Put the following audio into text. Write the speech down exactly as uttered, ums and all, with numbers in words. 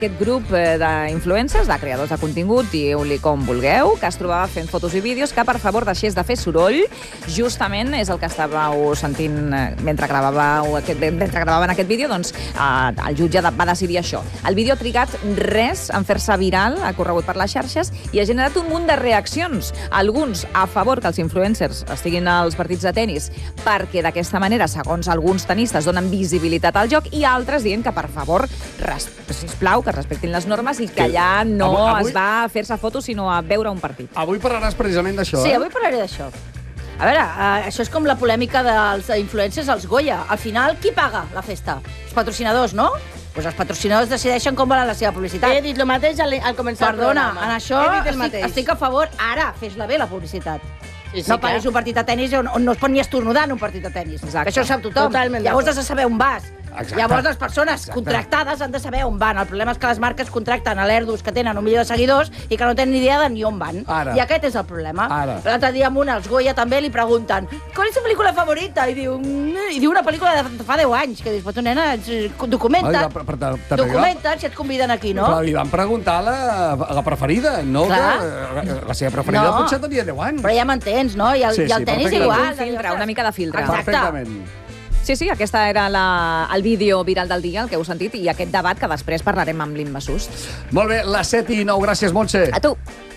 Aquest grup d'influencers, de creadors de contingut, dieu-li com vulgueu, que es trobava fent fotos i vídeos que, per favor, deixés de fer soroll. Justament és el que estàveu sentint mentre gravàveu aquest, mentre gravaven aquest vídeo, doncs el jutge va decidir això. El vídeo ha trigat res en fer-se viral, ha corregut per les xarxes i ha generat un munt de reaccions. Alguns a favor que els influencers estiguin als partits de tennis perquè d'aquesta manera, segons alguns tenistes, donen visibilitat al joc, i altres dient que, per favor, sisplau, que respectin les normes i que allà no avui, avui... es va a fer-se fotos, sinó a veure un partit. Avui parlaràs precisament d'això, sí, eh? Sí, avui parlaré d'això. A veure, uh, això és com la polèmica dels influencers als Goya. Al final, qui paga la festa? Els patrocinadors, no? Pues els patrocinadors decideixen com volen la seva publicitat. He dit el mateix al, al començar Perdona, el programa. en això estic, estic a favor. Ara, fes-la bé, la publicitat. Sí, sí, no paguis un partit de tennis on, on no es pot ni estornudar en un partit de tennis. Exacte. Això ho sap tothom. Totalment. Llavors has de saber on vas. Exacte. Llavors les persones Exacte. contractades han de saber on van. El problema és que les marques contracten a l'Erdus que tenen un milió de seguidors i que no tenen ni idea de ni on van. Ara. I aquest és el problema. Ara. Dia amb un, els Goya també li pregunten ¿cuál es tu pel·lícula favorita? I diu, i diu una pel·lícula de fa deu anys. Que dius, però tu, nena, documenta. Documenta si et conviden aquí, no? Clar, li van preguntar la, la preferida, no? Que, la seva preferida no. Potser tenia deu anys. Però ja m'entens, no? I el, sí, i el sí, tenis igual. Un filtre, una mica de filtre. Exacte. Perfectament. Sí, sí, aquesta era la, el vídeo viral del dia, el que heu sentit, i aquest debat que després parlarem amb l'Imma Sust. Molt bé, les set i nou. Gràcies, Montse. A tu.